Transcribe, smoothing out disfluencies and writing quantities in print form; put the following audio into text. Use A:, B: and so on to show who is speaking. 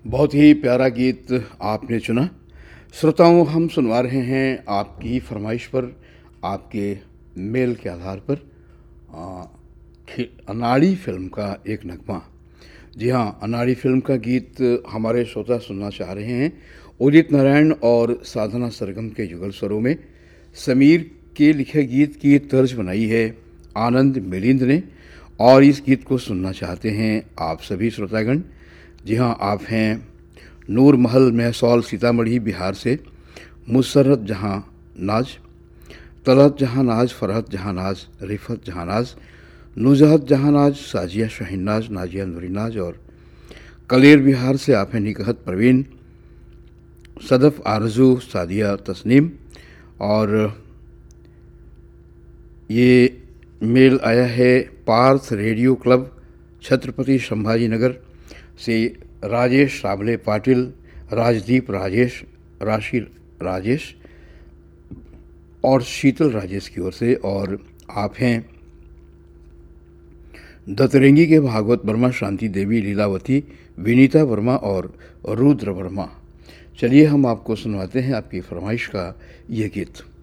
A: बहुत ही प्यारा गीत आपने चुना। श्रोताओं, हम सुनवा रहे हैं आपकी फरमाइश पर, आपके मेल के आधार पर अनाड़ी फिल्म का एक नगमा। जी हाँ, अनाड़ी फिल्म का गीत हमारे श्रोता सुनना चाह रहे हैं। उदित नारायण और साधना सरगम के युगल स्वरों में समीर के लिखे गीत की तर्ज बनाई है आनंद मिलिंद ने, और इस गीत को सुनना चाहते हैं आप सभी श्रोतागण। जी हाँ, आप हैं नूर महल महसौल सीतामढ़ी बिहार से मुसरत जहाँ नाज, तलत जहाँ नाज, फरहत जहाँ नाज, रिफत जहाँ नाज, नुजहत जहाँ नाज, साजिया शाहीन नाज, नाजिया नूरी नाज। और कलेर बिहार से आप हैं निकहत परवीन, सदफ आरजू, सादिया तस्नीम। और ये मेल आया है पार्थ रेडियो क्लब छत्रपति संभाजी नगर से राजेश साबले पाटिल, राजदीप राजेश, राशि राजेश और शीतल राजेश की ओर से। और आप हैं दतरेंगी के भागवत वर्मा, शांति देवी, लीलावती, विनीता वर्मा और रुद्र वर्मा। चलिए हम आपको सुनवाते हैं आपकी फरमाइश का ये गीत।